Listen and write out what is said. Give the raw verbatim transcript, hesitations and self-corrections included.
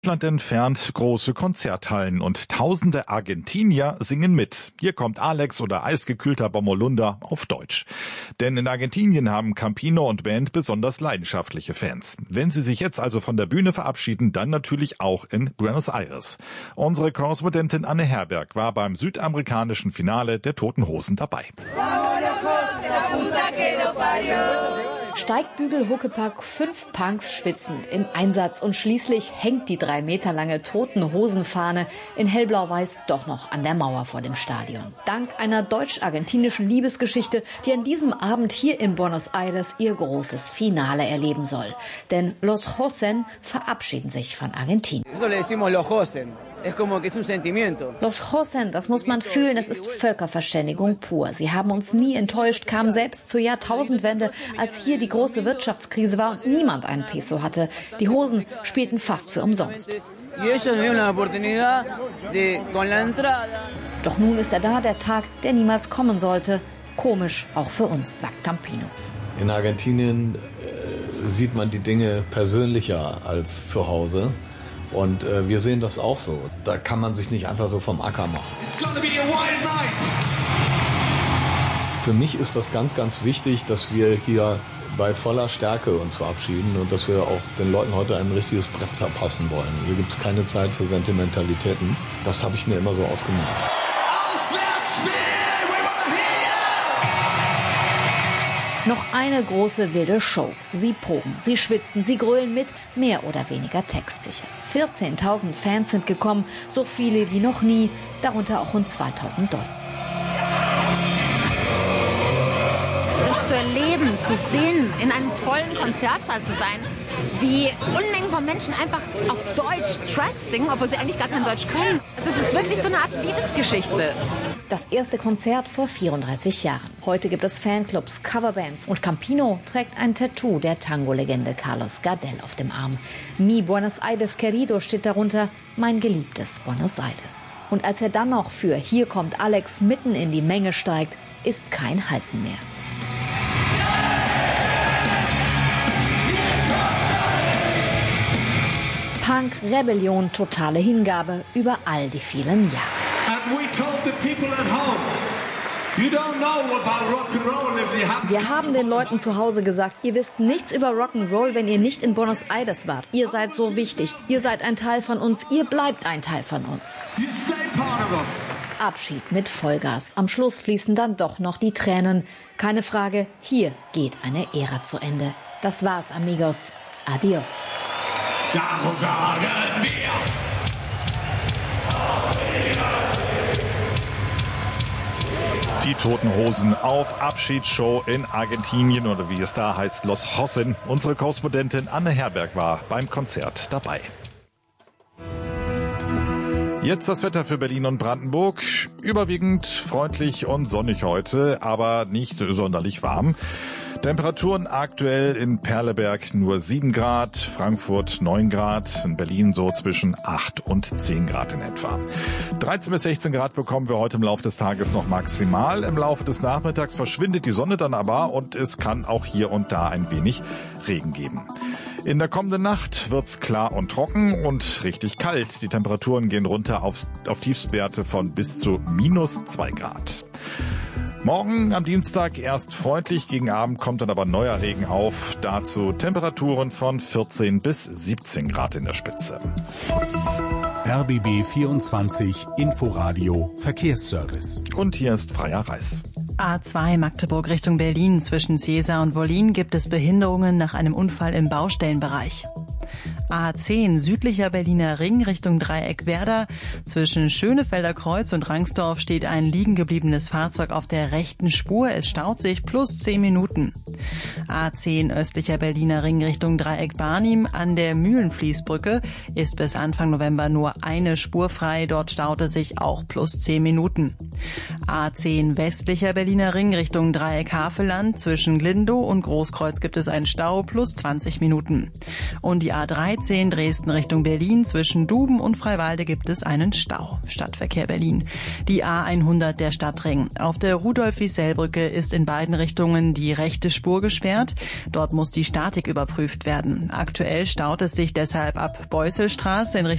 Deutschland entfernt große Konzerthallen und tausende Argentinier singen mit. Hier kommt Alex oder eisgekühlter Bommerlunder auf Deutsch. Denn in Argentinien haben Campino und Band besonders leidenschaftliche Fans. Wenn sie sich jetzt also von der Bühne verabschieden, dann natürlich auch in Buenos Aires. Unsere Korrespondentin Anne Herberg war beim südamerikanischen Finale der Toten Hosen dabei. Steigbügel, Huckepack, fünf Punks schwitzend im Einsatz und schließlich hängt die drei Meter lange Toten-Hosen-Fahne in hellblau-weiß doch noch an der Mauer vor dem Stadion. Dank einer deutsch-argentinischen Liebesgeschichte, die an diesem Abend hier in Buenos Aires ihr großes Finale erleben soll. Denn Los Hosen verabschieden sich von Argentinien. Los Hosen, das muss man fühlen, das ist Völkerverständigung pur. Sie haben uns nie enttäuscht, kamen selbst zur Jahrtausendwende, als hier die große Wirtschaftskrise war und niemand einen Peso hatte. Die Hosen spielten fast für umsonst. Doch nun ist er da, der Tag, der niemals kommen sollte. Komisch, auch für uns, sagt Campino. In Argentinien äh, sieht man die Dinge persönlicher als zu Hause. Und äh, wir sehen das auch so. Da kann man sich nicht einfach so vom Acker machen. Für mich ist das ganz, ganz wichtig, dass wir hier bei voller Stärke uns verabschieden und dass wir auch den Leuten heute ein richtiges Brett verpassen wollen. Hier gibt es keine Zeit für Sentimentalitäten. Das habe ich mir immer so ausgemacht. Noch eine große wilde Show. Sie proben, sie schwitzen, sie grölen mit, mehr oder weniger textsicher. vierzehntausend Fans sind gekommen, so viele wie noch nie, darunter auch rund zweitausend Dollar. Das zu erleben, zu sehen, in einem vollen Konzertsaal zu sein, wie Unmengen von Menschen einfach auf Deutsch Tracks singen, obwohl sie eigentlich gar kein Deutsch können. Also es ist wirklich so eine Art Liebesgeschichte. Das erste Konzert vor vierunddreißig Jahren. Heute gibt es Fanclubs, Coverbands und Campino trägt ein Tattoo der Tango-Legende Carlos Gardel auf dem Arm. Mi Buenos Aires querido steht darunter, mein geliebtes Buenos Aires. Und als er dann noch für Hier kommt Alex mitten in die Menge steigt, ist kein Halten mehr. Punk, Rebellion, totale Hingabe über all die vielen Jahre. Wir haben den Leuten zu Hause gesagt, ihr wisst nichts über Rock'n'Roll, wenn ihr nicht in Buenos Aires wart. Ihr seid so wichtig, ihr seid ein Teil von uns, ihr bleibt ein Teil von uns. Abschied mit Vollgas. Am Schluss fließen dann doch noch die Tränen. Keine Frage, hier geht eine Ära zu Ende. Das war's, amigos. Adios. Darum sagen wir. Die Toten Hosen auf Abschiedsshow in Argentinien oder wie es da heißt, Los Hosen. Unsere Korrespondentin Anne Herberg war beim Konzert dabei. Jetzt das Wetter für Berlin und Brandenburg. Überwiegend freundlich und sonnig heute, aber nicht sonderlich warm. Temperaturen aktuell in Perleberg nur sieben Grad, Frankfurt neun Grad, in Berlin so zwischen acht und zehn Grad in etwa. dreizehn bis sechzehn Grad bekommen wir heute im Laufe des Tages noch maximal. Im Laufe des Nachmittags verschwindet die Sonne dann aber und es kann auch hier und da ein wenig Regen geben. In der kommenden Nacht wird's klar und trocken und richtig kalt. Die Temperaturen gehen runter auf, auf Tiefstwerte von bis zu minus zwei Grad. Morgen am Dienstag erst freundlich, gegen Abend kommt dann aber neuer Regen auf. Dazu Temperaturen von vierzehn bis siebzehn Grad in der Spitze. R B B vierundzwanzig Inforadio Verkehrsservice. Und hier ist Freier Reis. A zwei Magdeburg Richtung Berlin zwischen Ciesa und Wollin gibt es Behinderungen nach einem Unfall im Baustellenbereich. A zehn südlicher Berliner Ring Richtung Dreieck Werder. Zwischen Schönefelder Kreuz und Rangsdorf steht ein liegen gebliebenes Fahrzeug auf der rechten Spur. Es staut sich plus zehn Minuten. A zehn östlicher Berliner Ring Richtung Dreieck Barnim. An der Mühlenfließbrücke ist bis Anfang November nur eine Spur frei. Dort staut es sich auch plus zehn Minuten. A zehn westlicher Berliner Ring Richtung Dreieck Havelland. Zwischen Glindow und Großkreuz gibt es einen Stau plus zwanzig Minuten. Und die A dreizehn B zehn Dresden Richtung Berlin. Zwischen Duben und Freiwalde gibt es einen Stau. Stadtverkehr Berlin. Die A hundert der Stadtring. Auf der Rudolf-Wiesel-Brücke ist in beiden Richtungen die rechte Spur gesperrt. Dort muss die Statik überprüft werden. Aktuell staut es sich deshalb ab Beusselstraße in Richtung